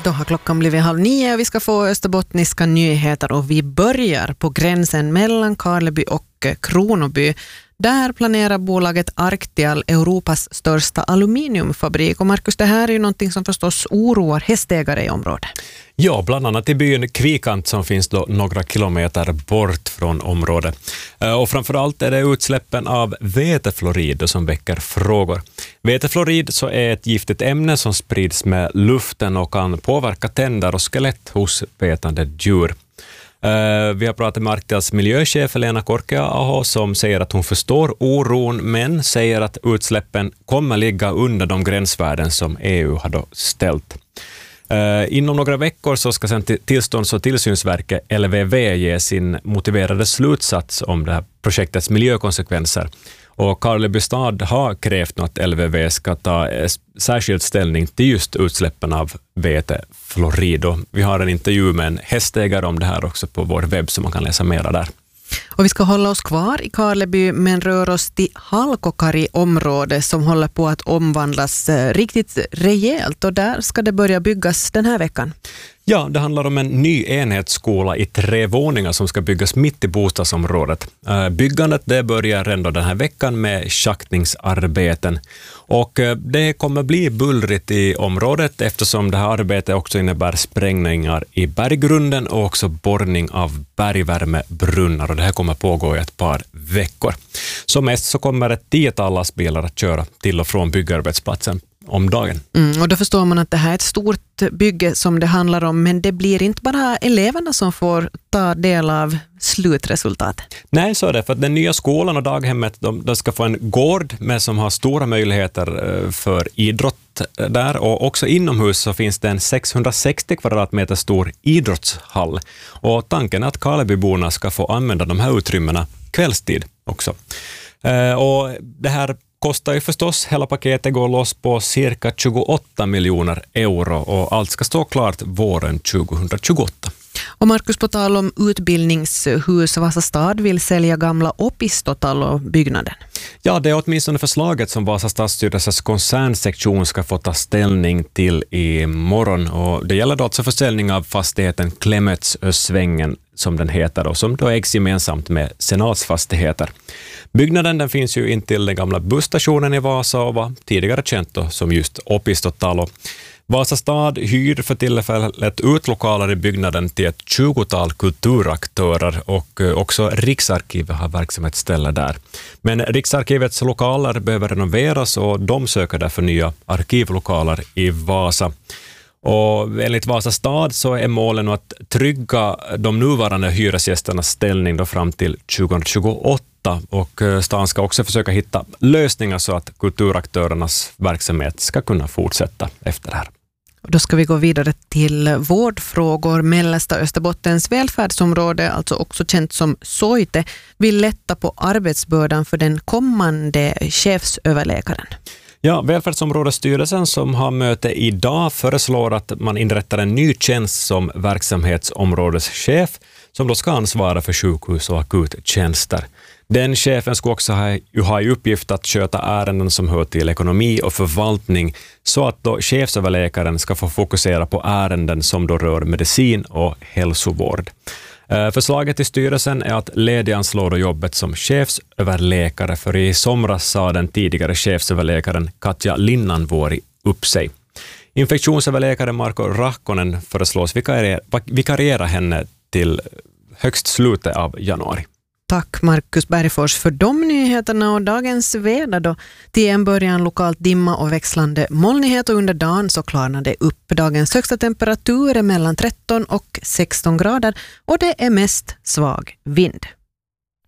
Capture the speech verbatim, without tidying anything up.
Då har klockan blivit halv nio och vi ska få österbottniska nyheter och vi börjar på gränsen mellan Karleby och Kronoby. Där planerar bolaget Arctial Europas största aluminiumfabrik. Och Markus, det här är ju någonting som förstås oroar hästägare i området. Ja, bland annat i byn Kvikant som finns då några kilometer bort från området. Och framförallt är det utsläppen av vetefluorid som väcker frågor. Vetefluorid så är ett giftigt ämne som sprids med luften och kan påverka tänder och skelett hos betande djur. Uh, vi har pratat med Arctials miljöchef Lena Korkea-Aho som säger att hon förstår oron men säger att utsläppen kommer ligga under de gränsvärden som E U har ställt. Uh, inom några veckor så ska sedan tillstånds- och tillsynsverket L V V ge sin motiverade slutsats om det här projektets miljökonsekvenser. Och Karleby stad har krävt att L V V ska ta särskild ställning till just utsläppen av vetefluorid. Vi har en intervju med en hästägare om det här också på vår webb som man kan läsa mera där. Och vi ska hålla oss kvar i Karleby men rör oss till Halkokari område som håller på att omvandlas riktigt rejält och där ska det börja byggas den här veckan. Ja, det handlar om en ny enhetsskola i tre våningar som ska byggas mitt i bostadsområdet. Byggandet det börjar ändå den här veckan med schaktningsarbeten. Och det kommer bli bullrigt i området eftersom det här arbetet också innebär sprängningar i berggrunden och också borrning av bergvärmebrunnar. Och det här kommer pågå i ett par veckor. Som mest så kommer ett tiotal lastbilar att köra till och från byggarbetsplatsen om dagen. Mm, och då förstår man att det här är ett stort bygge som det handlar om, men det blir inte bara eleverna som får ta del av slutresultatet. Nej, så är det. För att den nya skolan och daghemmet de, de ska få en gård med som har stora möjligheter för idrott där och också inomhus så finns det en sexhundrasextio kvadratmeter stor idrottshall. Och tanken är att Karlebyborna ska få använda de här utrymmena kvällstid också. Och det här kostar ju förstås, hela paketet går loss på cirka tjugoåtta miljoner euro och allt ska stå klart våren tjugohundratjugoåtta. Och Markus, på tal om utbildningshus, Vasastad vill sälja gamla Opistotallo-byggnaden. Ja, det är åtminstone förslaget som Vasa stadsstyrelses koncernsektion ska få ta ställning till i morgon. Och det gäller då alltså försäljning av fastigheten Klemetsösvängen som den heter och som då ägs gemensamt med senatsfastigheter. Byggnaden den finns ju intill den gamla busstationen i Vasa och var tidigare känt då som just Opistotallo. Vasa stad hyr för tillfället ut lokaler i byggnaden till ett tjugotal kulturaktörer och också Riksarkivet har verksamhetsställe där. Men Riksarkivets lokaler behöver renoveras och de söker därför nya arkivlokaler i Vasa. Och enligt Vasa stad så är målen att trygga de nuvarande hyresgästernas ställning då fram till tjugohundratjugoåtta och stan ska också försöka hitta lösningar så att kulturaktörernas verksamhet ska kunna fortsätta efter det här. Då ska vi gå vidare till vårdfrågor. Mellersta Österbottens välfärdsområde, alltså också känt som Soite, vill lätta på arbetsbördan för den kommande chefsöverläkaren. Ja, välfärdsområdesstyrelsen som har möte idag föreslår att man inrättar en ny tjänst som verksamhetsområdeschef som då ska ansvara för sjukhus och akuttjänster. Den chefen ska också ha, ha i uppgift att sköta ärenden som hör till ekonomi och förvaltning så att då chefsöverläkaren ska få fokusera på ärenden som då rör medicin och hälsovård. Förslaget till styrelsen är att lediganslå jobbet som chefsöverläkare för i somras sa den tidigare chefsöverläkaren Katja Linnanvuori upp sig. Infektionsöverläkare Marko Rahkonen föreslås vikariera, vikariera henne till högst slutet av januari. Tack Markus Bergfors för de nyheterna och dagens väder då. Till en början lokalt dimma och växlande molnighet och under dagen så klarnar det upp. Dagens högsta temperatur är mellan tretton och sexton grader och det är mest svag vind.